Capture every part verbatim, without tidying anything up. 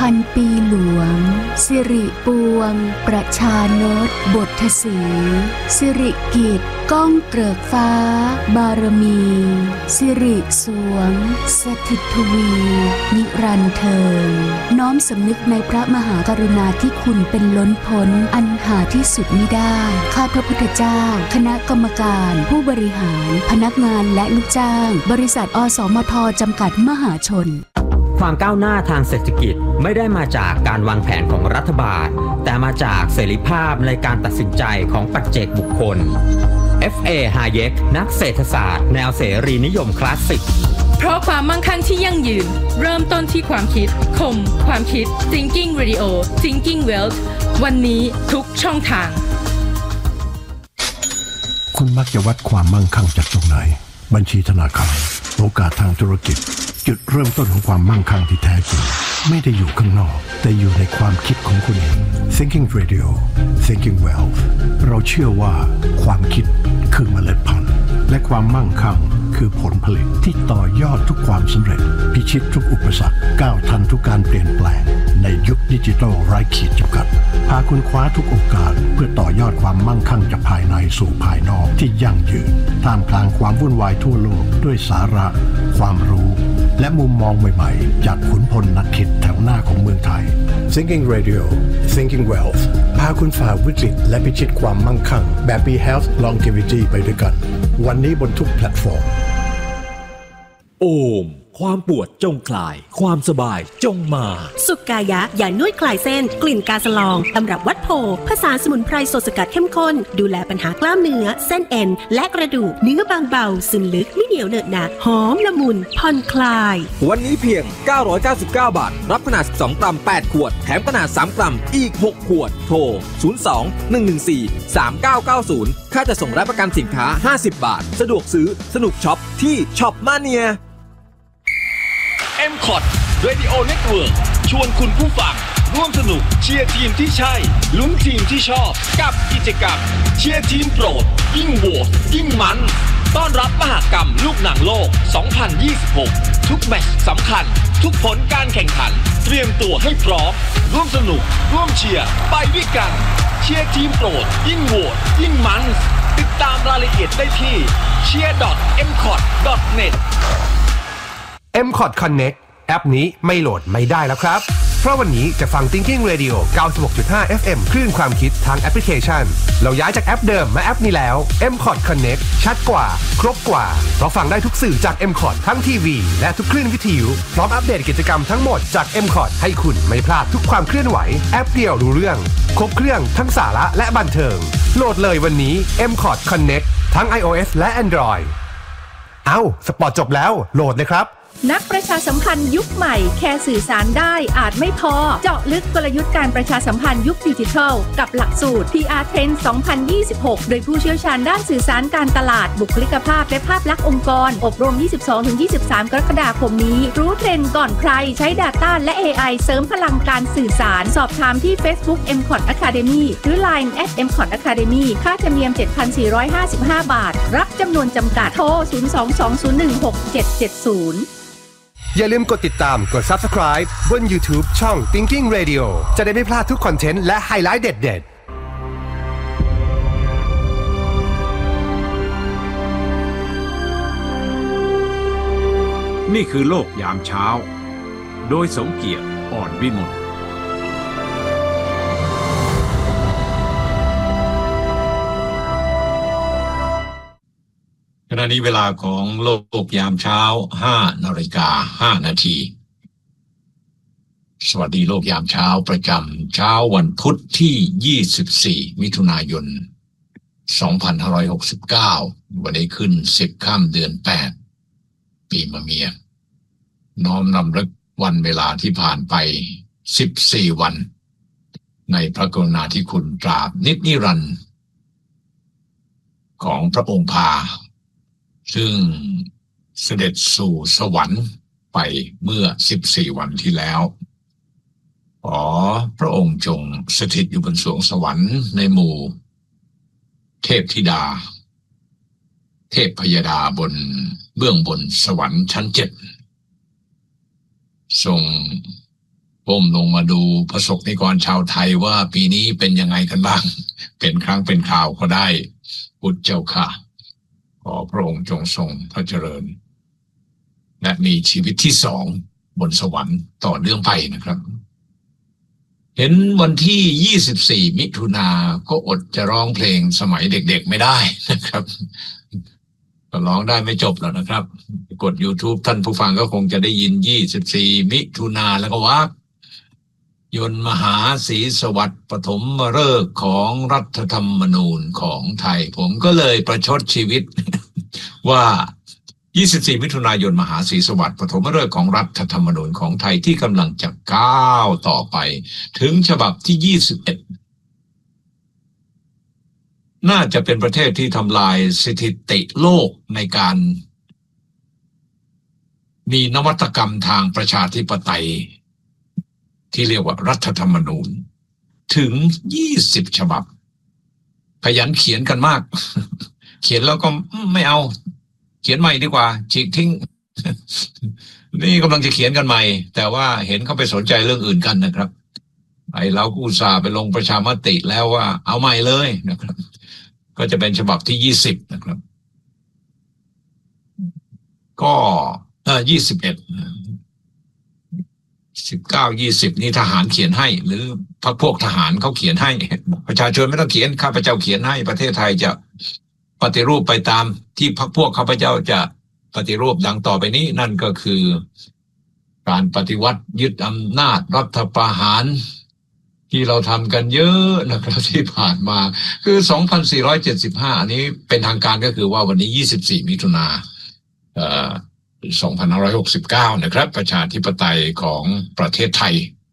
พันปีหลวงสิริปวงประชานตบทสีสิริกิจก้องเกริกฟ้าบารมีสิริสวงสถิตทวีนิรันดร์เทินน้อมสำนึกในพระมหากรุณาธิคุณเป็นล้นพ้นอันหาที่สุดมิได้ข้าพระพุทธเจ้าคณะกรรมการผู้บริหารพนักงานและลูกจ้างบริษัทอสมทจำกัดมหาชนความก้าวหน้าทางเศรษฐกิจไม่ได้มาจากการวางแผนของรัฐบาลแต่มาจากเสรีภาพในการตัดสินใจของปัจเจกบุคคล เอฟ เอ Hayek นักเศรษฐศาสตร์แนวเสรีนิยมคลาสสิกเพราะความมั่งคั่งที่ยั่งยืนเริ่มต้นที่ความคิดคมความคิด Thinking Radio Thinking Wealth วันนี้ทุกช่องทางคุณมักจะวัดความมั่งคั่งจากตรงไหนบัญชีธนาคารโอกาสทางธุรกิจจุดเริ่มต้นของความมั่งคั่งที่แท้จริงไม่ได้อยู่ข้างนอกแต่อยู่ในความคิดของคุณเอง Thinking Radio Thinking Wealth เราเชื่อว่าความคิดคือเมล็ดพันธุ์และความมั่งคั่งคือผลผลิตที่ต่อยอดทุกความสำเร็จพิชิตทุกอุปสรรคก้าวทันทุกการเปลี่ยนแปลงในยุคดิจิทัลไร้ขีดจำกัดพาคุณคว้าทุกโอกาสเพื่อต่อยอดความมั่งคั่งจากภายในสู่ภายนอกที่ยั่งยืนท่ามกลางความวุ่นวายทั่วโลกด้วยสาระความรู้และมุมมองใหม่ๆจากขุนพลนักคิดแถวหน้าของเมืองไทย Thinking Radio Thinking Wealth พาคุณฝ่าวิกฤตและพิชิตความมั่งคั่งแบบ Be Health Longevity ไปด้วยกันวันนี้บนทุกแพลตฟอร์มโอมความปวดจงคลายความสบายจงมาสุกายะยานวดคลายเส้นกลิ่นกาสลองตำรับวัดโพผสานสมุนไพรสดสกัดเข้มข้นดูแลปัญหากล้ามเนื้อเส้นเอ็นและกระดูกเนื้อบางเบาซึมลึกไม่เหนียวเหนอะหนะหอมละมุนผ่อนคลายวันนี้เพียงเก้าร้อยเก้าสิบเก้าบาทรับขนาดสิบสองกรัมแปดขวดแถมขนาดสามกรัมอีกหกขวดโทรศูนย์ สอง หนึ่ง หนึ่ง สี่ สาม เก้า เก้า ศูนย์ค่าจัดส่งและประกันสินค้าห้าสิบบาทสะดวกซื้อสนุกช็อปที่ช็อปมาเนียเอ็ม คอท Radio Network ชวนคุณผู้ฟังร่วมสนุกเชียร์ทีมที่ใช่ลุ้นทีมที่ชอบกับกิจกรรมเชียร์ทีมโปรดยิ่งโหวตยิ่งมันต้อนรับมหกรรมลูกหนังโลกสองพันยี่สิบหกทุกแมตช์สำคัญทุกผลการแข่งขันเตรียมตัวให้พร้อมร่วมสนุกร่วมเชียร์ไปด้วยกันเชียร์ทีมโปรดยิ่งโหวตยิ่งมันติดตามรายละเอียดได้ที่ เชียร์ ดอท เอ็ม คอท ดอท เน็ตเอ็ม คอท Connect แอปนี้ไม่โหลดไม่ได้แล้วครับเพราะวันนี้จะฟัง Thinking Radio เก้าสิบหกจุดห้า เอฟ เอ็ม คลื่นความคิดทางแอปพลิเคชันเราย้ายจากแอปเดิมมาแอปนี้แล้ว เอ็ม คอท Connect ชัดกว่าครบกว่าเพราะฟังได้ทุกสื่อจาก เอ็ม คอท ทั้งทีวีและทุกคลื่นวิทยุพร้อมอัปเดตกิจกรรมทั้งหมดจาก เอ็ม คอท ให้คุณไม่พลาดทุกความเคลื่อนไหวแอปเดียวรู้เรื่องครบเครื่องทั้งสาระและบันเทิงโหลดเลยวันนี้ เอ็ม คอท Connect ทั้ง iOS และ Android เอ้าสปอร์ตจบแล้วโหลดเลยครับนักประชาสัมพันธ์ยุคใหม่แค่สื่อสารได้อาจไม่พอเจาะลึกกลยุทธ์การประชาสัมพันธ์ยุคดิจิทัลกับหลักสูตร พี อาร์ Trend สองพันยี่สิบหกโดยผู้เชี่ยวชาญด้านสื่อสารการตลาดบุคลิกภาพและภาพลักษณ์องค์กรอบรม ยี่สิบสองถึงยี่สิบสาม กรกฎาคมนี้รู้เทรนด์ก่อนใครใช้ Data และ เอ ไอ เสริมพลังการสื่อสารสอบถามที่ Facebook เอ็ม คอท Academy หรือ ไลน์ แอท เอ็ม คอท Academy ค่าธรรมเนียม เจ็ดพันสี่ร้อยห้าสิบห้า บาทรับจำนวนจำกัดโทรศูนย์ สอง สอง ศูนย์ หนึ่ง หก เจ็ด เจ็ด ศูนย์อย่าลืมกดติดตามกด Subscribe บน YouTube ช่อง Thinking Radio จะได้ไม่พลาดทุกคอนเทนต์และไฮไลท์เด็ดๆนี่คือโลกยามเช้าโดยสมเกียรติอ่อนวิมลขณะนี้เวลาของโลกยามเช้า ห้านาฬิกาห้านาทีสวัสดีโลกยามเช้าประจำเช้าวันพุธที่ยี่สิบสี่มิถุนายนสองพันห้าร้อยหกสิบเก้าวันนี้ขึ้นสิบค่ำเดือนแปดปีมะเมียน้อมนำลึกวันเวลาที่ผ่านไปสิบสี่วันในพระกรุณาธิคุณตราบนิจนิรันดร์ของพระองค์พาซึ่งเสด็จสู่สวรรค์ไปเมื่อสิบสี่วันที่แล้วขอพระองค์จงสถิตอยู่บนสวงสวรรค์ในหมู่เทพธิดาเทพพยดาบนเบื้องบนสวรรค์ชั้นเจ็ดทรงก้มลงมาดูประสบนิกรชาวไทยว่าปีนี้เป็นยังไงกันบ้างเป็นครั้งเป็นข่าวก็ได้พุทธเจ้าค่ะขอพระองค์จงทรงพระเจริญและมีชีวิตที่สองบนสวรรค์ต่อเนื่องไปนะครับเห็นวันที่ยี่สิบสี่มิถุนาก็อดจะร้องเพลงสมัยเด็กๆไม่ได้นะครับก็ร้องได้ไม่จบแล้วนะครับกด YouTube ท่านผู้ฟังก็คงจะได้ยินยี่สิบสี่มิถุนาแล้วก็ว่ายนต์มหาศรีสวัสดิ์ปฐมฤกษ์ของรัฐธรรมนูญของไทยผมก็เลยประชดชีวิตว่ายี่สิบสี่มิถุนายนมหาศรีสวัสดิ์ปฐมฤกษ์ของรัฐธรรมนูญของไทยที่กำลังจะก้าวต่อไปถึงฉบับที่ยี่สิบเอ็ดน่าจะเป็นประเทศที่ทำลายสถิติโลกในการมีนวัตกรรมทางประชาธิปไตยที่เรียกว่ารัฐธรรมนูญถึงยี่สิบฉบับขยันเขียนกันมากเขียนแล้วก็ไม่เอาเขียนใหม่ดีกว่าฉีกทิ้งนี่กำลังจะเขียนกันใหม่แต่ว่าเห็นเขาไปสนใจเรื่องอื่นกันนะครับไอ้เราก็อุตส่าห์ไปลงประชามติแล้วว่าเอาใหม่เลยนะครับก็จะเป็นฉบับที่ยี่สิบนะครับก็เออยี่สิบเอ็ดสิบเก้ายี่สิบนี่ทหารเขียนให้หรือพรรคพวกทหารเขาเขียนให้ประชาชนไม่ต้องเขียนข้าพเจ้าเขียนให้ประเทศไทยจะปฏิรูปไปตามที่พรรคพวกข้าพเจ้าจะปฏิรูปดังต่อไปนี้นั่นก็คือการปฏิวัติยึดอำนาจรัฐประหารที่เราทำกันเยอะนะครับที่ผ่านมาคือสองพันสี่ร้อยเจ็ดสิบห้าอันนี้เป็นทางการก็คือว่าวันนี้ยี่สิบสี่มิถุนาเอ่อสองพันห้าร้อยหกสิบเก้านะครับประชาธิปไตยของประเทศไทย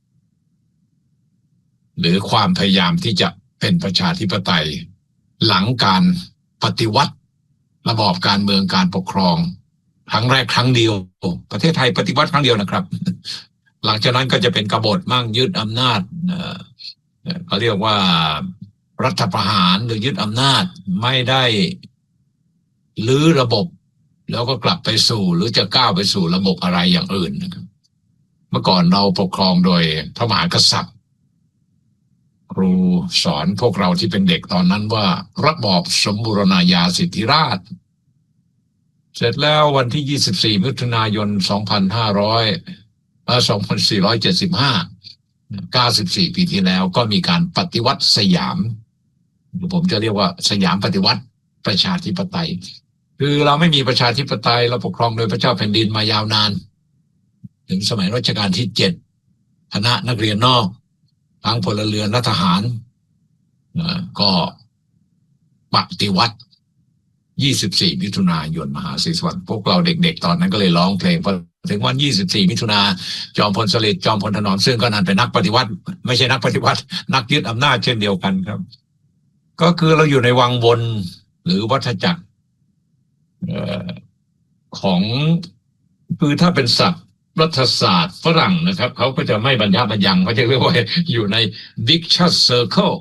หรือความพยายามที่จะเป็นประชาธิปไตยหลังการปฏิวัติระบอบการเมืองการปกครองครั้งแรกครั้งเดียวประเทศไทยปฏิวัติครั้งเดียวนะครับหลังจากนั้นก็จะเป็นกบฏมั่งยึดอำนาจเขาเรียกว่ารัฐประหารหรือยึดอำนาจไม่ได้ลื้อระบบแล้วก็กลับไปสู่หรือจะก้าวไปสู่ระบบอะไรอย่างอื่นนะครับเมื่อก่อนเราปกครองโดยพระมหากษัตริย์ครูสอนพวกเราที่เป็นเด็กตอนนั้นว่าระบอบสมบูรณาญาสิทธิราชย์เสร็จแล้ววันที่ยี่สิบสี่มิถุนายนสองพันห้าร้อยเอ่อสองพันสี่ร้อยเจ็ดสิบห้า เก้าสิบสี่ปีที่แล้วก็มีการปฏิวัติสยามผมจะเรียกว่าสยามปฏิวัติประชาธิปไตยคือเราไม่มีประชาธิปไตยเราปกครองโดยพระเจ้าแผ่นดินมายาวนานถึงสมัยรัชกาลที่เจ็ดคณะนักเรียนนอกทั้งพลเรือนและทหารก็ปฏิวัติยี่สิบสี่มิถุนายนมหาศรีสวัสดิ์พวกเราเด็กๆตอนนั้นก็เลยร้องเพลงพอถึงวันยี่สิบสี่มิถุนาจอมพลสฤษดิ์จอมพลถนอมซึ่งก็นั่นเป็นนักปฏิวัติไม่ใช่นักปฏิวัตินักยึดอำนาจเช่นเดียวกันครับก็คือเราอยู่ในวังวนหรือวัฏจักรของคือถ้าเป็นศัพท์รัฐศาสตร์ฝรั่งนะครับเขาก็จะไม่บรรยะบรรยังเขาจะเรียกว่าอยู่ใน vicious circle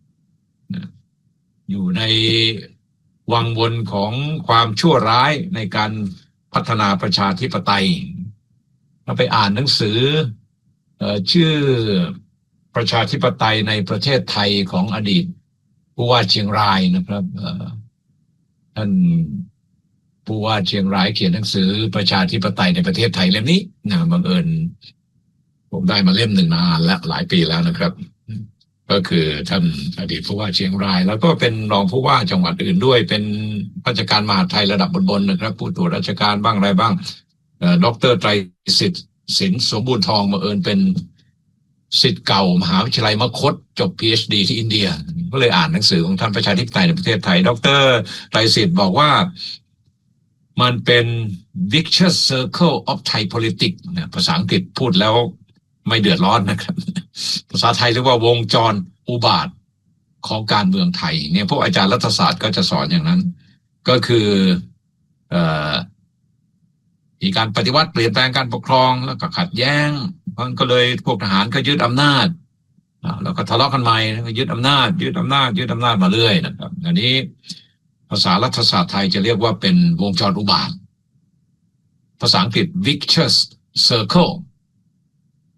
อยู่ในวังวนของความชั่วร้ายในการพัฒนาประชาธิปไตยเราไปอ่านหนังสือเอ่อชื่อประชาธิปไตยในประเทศไทยของอดีตผู้ว่าเชียงรายนะครับท่านผู้ว่าเชียงรายเขียนหนังสือประชาธิปไตยในประเทศไทยเล่มนี้นะบังเอิญผมได้มาเล่มหนึ่งนานและหลายปีแล้วนะครับก็คือท่านอดีตผู้ว่าเชียงรายแล้วก็เป็นรองผู้ว่าจังหวัดอื่นด้วยเป็นราชการมหาดไทยระดับบนๆนะครับผู้ตรวจราชการบ้างอะไรบ้างดร.ไตรสิทธิ์สินสมบูรณ์ทองบังเอิญเป็นศิษย์เก่ามหาวิทยาลัยมคตจบ พี เอช ดี ที่อินเดียก็เลยอ่านหนังสือของท่านประชาธิปไตยในประเทศไทยดร.ไตรสิทธิ์บอกว่ามันเป็น vicious circle of Thai politics นะภาษาอังกฤษพูดแล้วไม่เดือดร้อนนะครับภาษาไทยเรียกว่าวงจรอุบาทของการเมืองไทยเนี่ยพวกอาจารย์รัฐศาสตร์ก็จะสอนอย่างนั้นก็คือเอ่อมีการปฏิวัติเปลี่ยนแปลงการปกครองแล้วก็ขัดแย้งมันก็เลยพวกทหารก็ยึดอำนาจแล้วก็ทะเลาะกันใหม่แล้วก็ยึดอำนาจยึดอำนาจยึดอำนาจมาเรื่อยนะครับอันนี้ภาษารัฐศาสตร์ไทยจะเรียกว่าเป็นวงจรอุบาทภาษาอังกฤษ vicious circle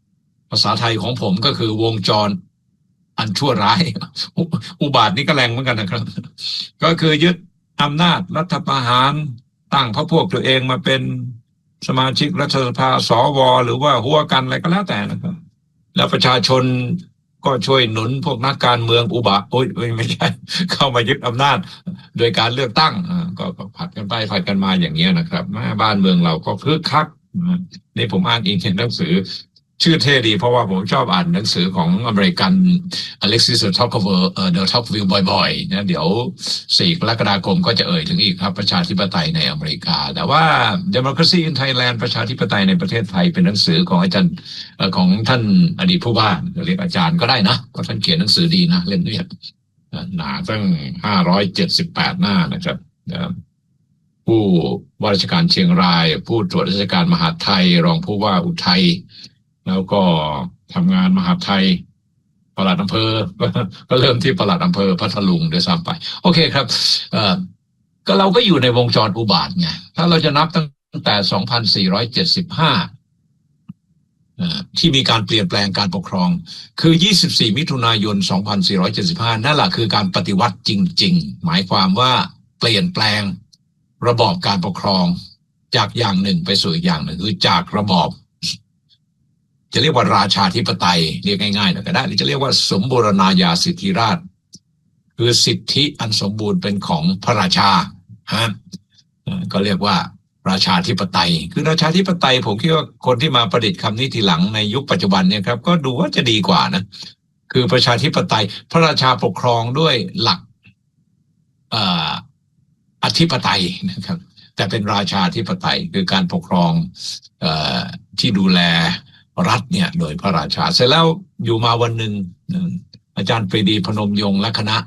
ภาษาไทยของผมก็คือวงจรอันชั่วร้ายอุบาทนี่ก็แรงเหมือนกันนะครับก็คือยึดอำนาจรัฐประหารตั้งพรรคพวกตัวเองมาเป็นสมาชิกรัฐสภาสวหรือว่าหัวกันอะไรก็แล้วแต่นะครับแล้วประชาชนก็ช่วยหนุนพวกนักการเมืองอุบาทโอ้ยไม่ใช่เข้ามายึดอำนาจโดยการเลือกตั้งก็ผัดกันไปผัดกันมาอย่างเงี้ยนะครับบ้านเมืองเราก็คึกคักนี่ผมอ่านอิงเห็นหนังสือชื่อเท่ดีเพราะว่าผมชอบอ่านหนังสือของอเมริกันอเล็กซิส เดอ ท็อปวิลเอ่อ เดอ ท็อปวิลบ่อยๆนะเดี๋ยวสี่กรกฎาคมก็จะเอ่ยถึงอีกครับประชาธิปไตยในอเมริกาแต่ว่า Democracy in Thailand ประชาธิปไตยในประเทศไทยเป็นหนังสือของอาจารย์ของท่านอดีตผู้ว่าเรียกอาจารย์ก็ได้นะเพราะท่านเขียนหนังสือดีนะเล่มนี้หนาตั้งห้าร้อยเจ็ดสิบแปดหน้านะครับผู้ว่าราชการเชียงรายผู้ตรวจราชการมหาดไทยรองผู้ว่าอุทัยแล้วก็ทำงานมหาดไทยปลัดอำเภอก็เริ่มที่ปลัดอำเภอพัทลุงโดยซ้ำไปโอเคครับเอ่อก็เราก็อยู่ในวงจรอุบาทไงถ้าเราจะนับตั้งแต่สองพันสี่ร้อยเจ็ดสิบห้าเอ่อที่มีการเปลี่ยนแปลงการปกครองคือยี่สิบสี่มิถุนายนสองพันสี่ร้อยเจ็ดสิบห้านั่นแหละคือการปฏิวัติจริงๆหมายความว่าเปลี่ยนแปลงระบอบการปกครองจากอย่างหนึ่งไปสู่อีกอย่างหนึ่งคือจากระบอบจะเรียกว่าราชาธิปไตยเรียกง่ายๆหน่อยก็ได้หรือจะเรียกว่าสมบูรณาญาสิทธิราชย์คือสิทธิอันสมบูรณ์เป็นของพระราชาฮะก็เรียกว่าราชาธิปไตยคือราชาธิปไตยผมคิดว่าคนที่มาประดิษฐ์คำนี้ทีหลังในยุคปัจจุบันเนี่ยครับก็ดูว่าจะดีกว่านะคือประชาธิปไตยพระราชาปกครองด้วยหลักเอ่ออธิปไตยนะครับแต่เป็นราชาธิปไตยคือการปกครองเอ่อที่ดูแลรัฐเนี่ยโดยพระราชาเสร็จแล้วอยู่มาวันหนึ่งอาจารย์ปรีดีพนมยงค์และคณะ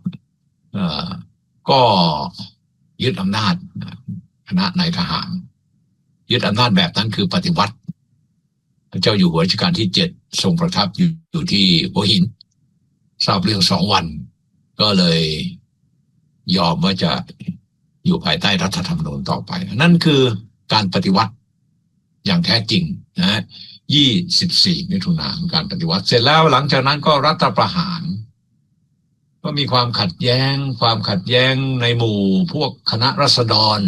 ก็ยึดอำนาจคณะนายทหารยึดอำนาจแบบนั้นคือปฏิวัติพระเจ้าอยู่หัวรัชกาลที่เจ็ดทรงประทับอยู่อยู่ที่หัวหินทราบเรื่องสองวันก็เลยยอมว่าจะอยู่ภายใต้รัฐธรรมนูญต่อไปนั่นคือการปฏิวัติอย่างแท้จริงนะยี่สิบสี่มิถุนายนการปฏิวัติเสร็จแล้วหลังจากนั้นก็รัฐประหารก็มีความขัดแย้งความขัดแย้งในหมู่พวกคณะราษฎร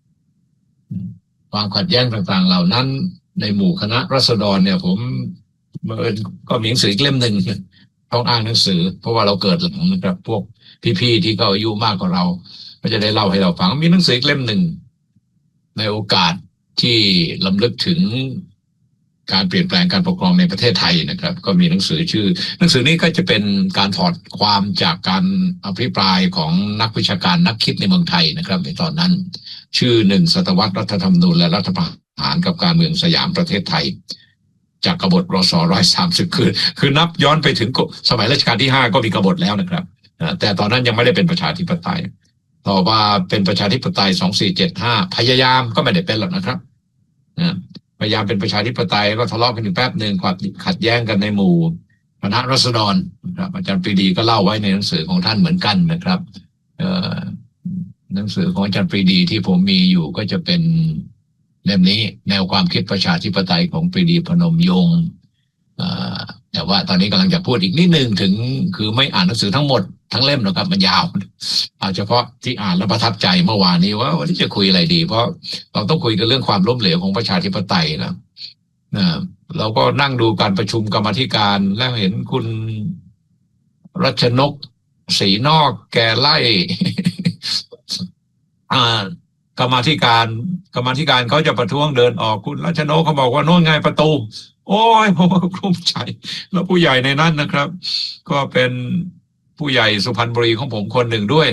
ความขัดแย้งต่างๆเหล่านั้นในหมู่คณะราษฎรเนี่ยผมก็มีหนังสืออีกเล่มหนึ่งต้องอ้างหนังสือเพราะว่าเราเกิดหลังนะครับพวกพี่ๆที่เขาอายุมากกว่าเราก็จะได้เล่าให้เราฟังมีหนังสืออีกเล่มหนึ่งในโอกาสที่รำลึกถึงการเปลี่ยนแปลงการปกครองในประเทศไทยนะครับก็มีหนังสือชื่อหนังสือนี้ก็จะเป็นการถอดความจากการอภิปรายของนักวิชาการนักคิดในเมืองไทยนะครับในตอนนั้นชื่อหนึ่งศตวรรษรัฐธรรมนูญและรัฐประหารกับการเมืองสยามประเทศไทยจากกบฏรศร้อยสามสิบคือคือนับย้อนไปถึงสมัยรัชกาลที่ห้าก็มีกบฏแล้วนะครับแต่ตอนนั้นยังไม่ได้เป็นประชาธิปไตยต่อมาเป็นประชาธิปไตยสองสี่เจ็ดห้าพยายามก็ไม่ได้เป็นหรอกนะครับพยายามเป็นประชาธิปไตยก็ทะเลาะกันอยู่แป๊บหนึ่งความขัดแย้งกันในหมู่คณะราษฎรนะครับอาจารย์ปรีดีก็เล่าไว้ในหนังสือของท่านเหมือนกันนะครับหนังสือของอาจารย์ปรีดีที่ผมมีอยู่ก็จะเป็นเล่มนี้แนวความคิดประชาธิปไตยของปรีดีพนมยงค์แต่ว่าตอนนี้กำลังจะพูดอีกนิดนึงถึงคือไม่อ่านหนังสือทั้งหมดทั้งเล่มนะครับมันยาวเอาเฉพาะที่อ่านแล้วประทับใจเมื่อวานนี้ว่าวันนี้จะคุยอะไรดีเพราะเราต้องคุยกันเรื่องความล้มเหลวของประชาธิปไตยนะนะเราก็นั่งดูการประชุมกรรมาธิการแล้วเห็นคุณรัชนกศรีนอกแกไล่อ่ากรรมาธิการกรรมาธิการเขาจะประท้วงเดินออกคุณรัชนกเขาบอกว่าโน่นไงประตูโอ้ยผมก็กลุ้มใจแล้วผู้ใหญ่ในนั้นนะครับก็เป็นผู้ใหญ่สุพรรณบุรีของผมคนหนึ่งด้วย